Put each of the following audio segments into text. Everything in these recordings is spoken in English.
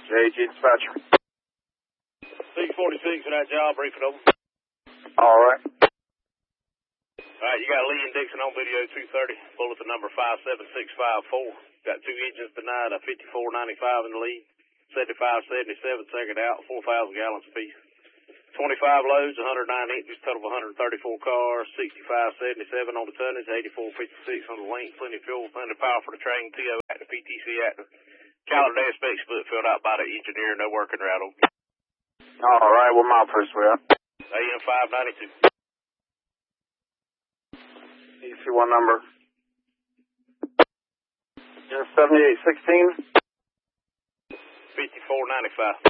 JG dispatcher. 646 for that job, brief it over. Alright. Alright, you got Lee and Dixon on video 230, bulletin number 57654. Got 2 engines denied, a 5495 in the lead, 7577 second out, 4,000 gallons apiece. 25 loads, 109 engines, total of 134 cars, 6577 on the tonnage, 8456 on the length, plenty of fuel, plenty of power for the train, TO active, PTC active. Calendar day spec split filled out by the engineer, no working route open. Alright, what mile post we at? AM 592. EC1 number. 7816. 5495.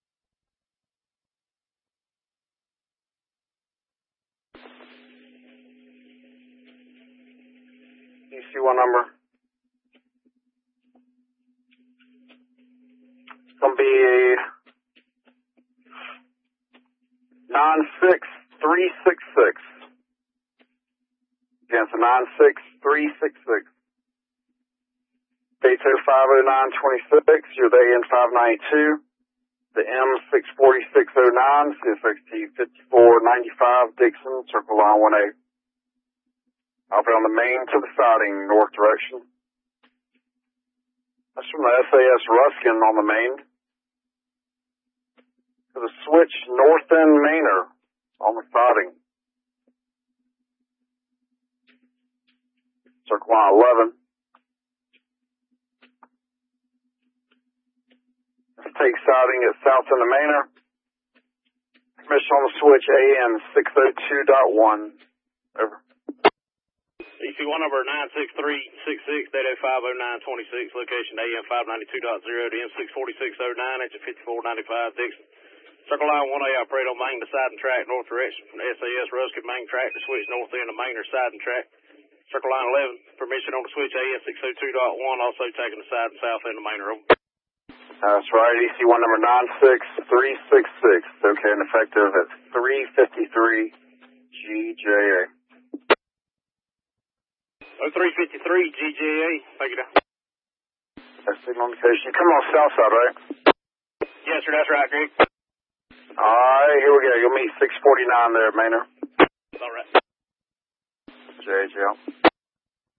EC1 number. It's going to be 96366. Again, it's a 96366. Dato 50926. You're the AN 592. The M64609. CSXT 5495. Dixon. Circle line 1A. I'll be on the main to the siding, north direction. That's from the SAS Ruskin on the main. To the switch north end mainer on the siding. Circle line 11. Let's take siding at south end of mainer. Commission on the switch AN 602.1. Over. EC1 number 96366, data 50926, location AM 592.0 to M64609, engine 5495, Dixon. Circle line 1A, operate on main to siding track, north direction from the SAS Ruskin main track to switch north end of main or siding track. Circle line 11, permission on the switch AN 602.1, also taking the side and south end of main road. That's right, EC1 number 96366. Okay, and effective at 353 GJA. 0353 GJA, take it down. That's signal indication. Come on south side, right? Yes, sir, that's right, Greg. Alright, here we go. You'll meet 649 there, Maynard. All right. JJ.